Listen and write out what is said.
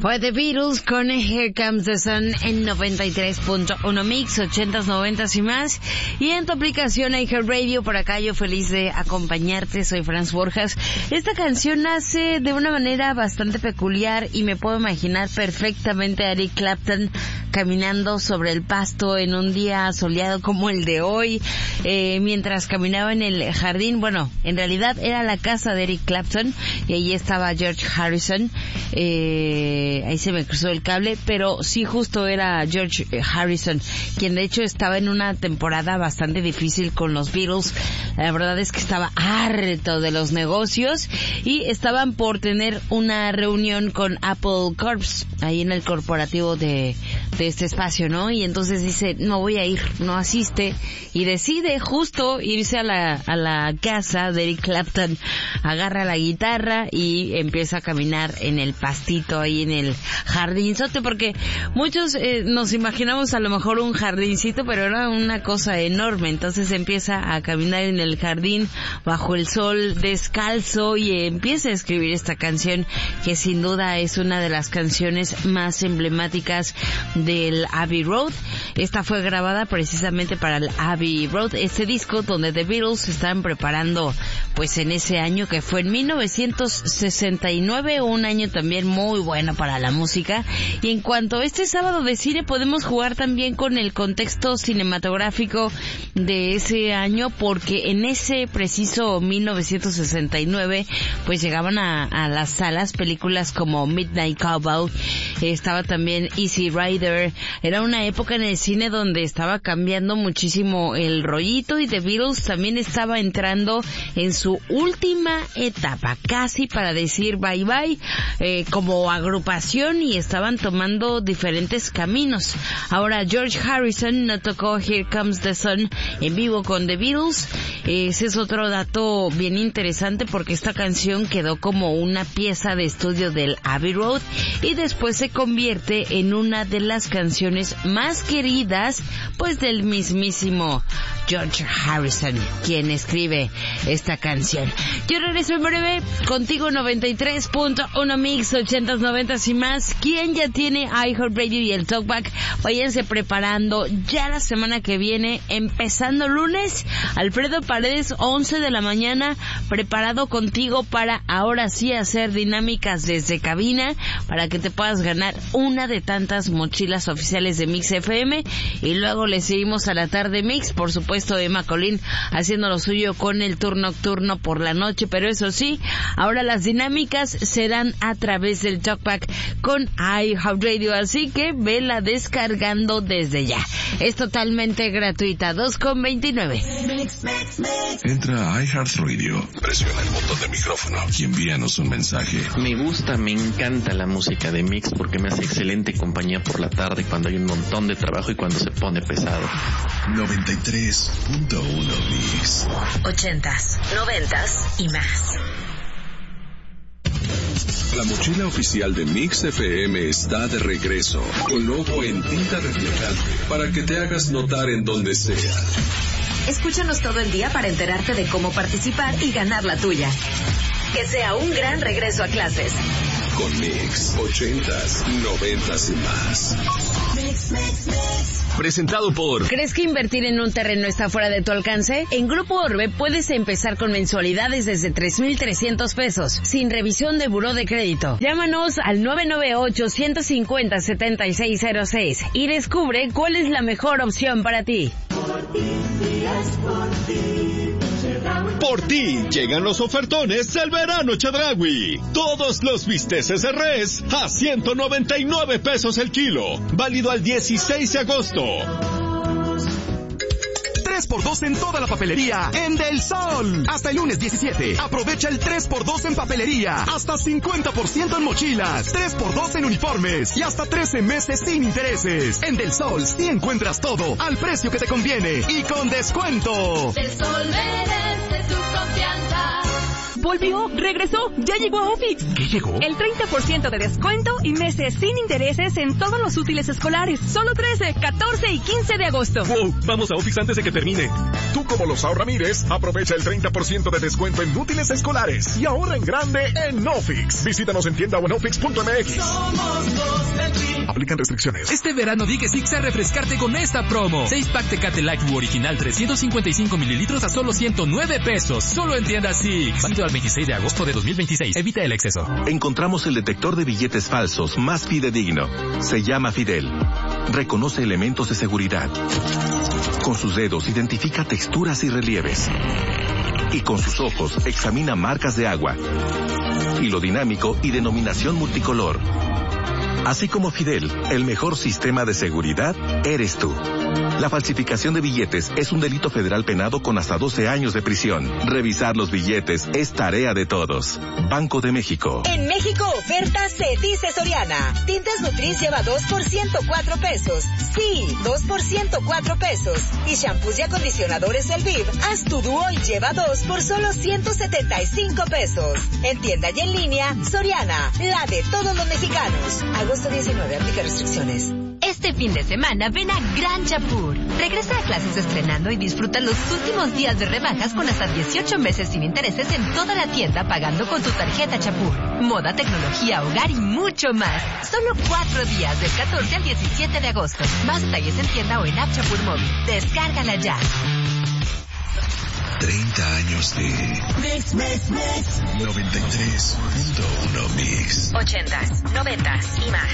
Fue The Beatles con Here Comes the Sun en 93.1 Mix, 80s, 90s y más. Y en tu aplicación iHeartRadio, por acá yo feliz de acompañarte, soy Franz Borjas. Esta canción nace de una manera bastante peculiar y me puedo imaginar perfectamente a Eric Clapton caminando sobre el pasto en un día soleado como el de hoy, mientras caminaba en el jardín. Bueno, en realidad era la casa de Eric Clapton y ahí estaba George Harrison. Ahí se me cruzó el cable, pero sí, justo era George Harrison, quien de hecho estaba en una temporada bastante difícil con los Beatles. La verdad es que estaba harto de los negocios y estaban por tener una reunión con Apple Corps ahí en el corporativo de este espacio, ¿no? Y entonces dice, no voy a ir, no asiste, y decide justo irse a la casa de Eric Clapton. Agarra la guitarra y empieza a caminar en el pastito ahí en el jardinzote, porque muchos nos imaginamos a lo mejor un jardincito, pero era una cosa enorme. Entonces empieza a caminar en el jardín bajo el sol descalzo y empieza a escribir esta canción, que sin duda es una de las canciones más emblemáticas del Abbey Road. Esta fue grabada precisamente para el Abbey Road, este disco donde The Beatles estaban preparando pues en ese año que fue en 1969, un año también muy bueno para la música. Y en cuanto a este sábado de cine, podemos jugar también con el contexto cinematográfico de ese año, porque en ese preciso 1969 pues llegaban a las salas películas como Midnight Cowboy, estaba también Easy Rider. Era una época en el cine donde estaba cambiando muchísimo el rollito y The Beatles también estaba entrando en su última etapa, casi para decir bye bye, como agrupación, y estaban tomando diferentes caminos. Ahora George Harrison no tocó Here Comes the Sun en vivo con The Beatles. Ese es otro dato bien interesante, porque esta canción quedó como una pieza de estudio del Abbey Road y después se convierte en una de las canciones más queridas pues del mismísimo George Harrison, quien escribe esta canción. Yo regreso en breve contigo, 93.1 Mix, 80s, 90s y más. ¿Quién ya tiene iHeartRadio y el Talkback? Váyanse preparando ya la semana que viene, empezando lunes. Alfredo Paredes, 11 de la mañana, preparado contigo para ahora sí hacer dinámicas desde cabina, para que te puedas ganar una de tantas mochilas oficiales de Mix FM. Y luego le seguimos a la tarde Mix, por supuesto Emma Colín haciendo lo suyo con el turno nocturno por la noche, pero eso sí, ahora las dinámicas serán a través del Talkback con iHeartRadio, así que vela descargando desde ya. Es totalmente gratuita, 2.29. Entra a iHeartRadio, presiona el botón de micrófono y envíanos un mensaje. Me gusta, me encanta la música de Mix porque me hace excelente compañía por la tarde cuando hay un montón de trabajo y cuando se pone pesado. 93.1 Mix. 80s, 90s y más. La mochila oficial de Mix FM está de regreso, con logo en tinta reflejante, para que te hagas notar en donde sea. Escúchanos todo el día para enterarte de cómo participar y ganar la tuya. Que sea un gran regreso a clases. Con Mix, 80s, 90s y más. Mix, mix, mix. Presentado por... ¿Crees que invertir en un terreno está fuera de tu alcance? En Grupo Orbe puedes empezar con mensualidades desde 3,300 pesos, sin revisión de buró de crédito. Llámanos al 998-150-7606 y descubre cuál es la mejor opción para ti. Por ti llegan los ofertones del verano Chedraui. Todos los bisteces de res a 199 pesos el kilo. Válido al 16 de agosto. 3x2 en toda la papelería en Del Sol. Hasta el lunes 17. Aprovecha el 3x2 en papelería. Hasta 50% en mochilas. 3x2 en uniformes. Y hasta 13 meses sin intereses. En Del Sol sí encuentras todo al precio que te conviene y con descuento. Del Sol merece tu confianza. ¡Volvió! ¡Regresó! ¡Ya llegó a Ofix! ¿Qué llegó? El 30% de descuento y meses sin intereses en todos los útiles escolares. Solo 13, 14 y 15 de agosto. ¡Wow! Vamos a Ofix antes de que termine. Tú, como los ahorramires, aprovecha el 30% de descuento en útiles escolares y ahorra en grande en Ofix. Visítanos en tienda o en ofix.mx. Aplican restricciones. Este verano di que sí a refrescarte con esta promo. 6-pack Tecate Light Blue original 355 mililitros a solo 109 pesos. Solo en tiendas Six. Válido al 26 de agosto de 2026. Evita el exceso. Encontramos el detector de billetes falsos más fidedigno. Se llama Fidel. Reconoce elementos de seguridad. Con sus dedos identifica texturas y relieves. Y con sus ojos examina marcas de agua. Hilo dinámico y denominación multicolor. Así como Fidel, el mejor sistema de seguridad eres tú. La falsificación de billetes es un delito federal penado con hasta 12 años de prisión. Revisar los billetes es tarea de todos. Banco de México. En México, oferta se dice Soriana. Tintes Nutris lleva 2 por 104 pesos. Sí, 2 por 104 pesos. Y shampoos y acondicionadores El Viv, haz tu dúo y lleva 2 por solo 175 pesos. En tienda y en línea, Soriana, la de todos los mexicanos. Agosto 19, aplica restricciones. Este fin de semana ven a Gran Chapur. Regresa a clases estrenando y disfruta los últimos días de rebajas con hasta 18 meses sin intereses en toda la tienda pagando con tu tarjeta Chapur. Moda, tecnología, hogar y mucho más. Solo 4 días del 14 al 17 de agosto. Más detalles en tienda o en App Chapur Móvil. Descárgala ya. 30 años de Mix, mix, mix. 93.1 Mix. 80s, 90s y más.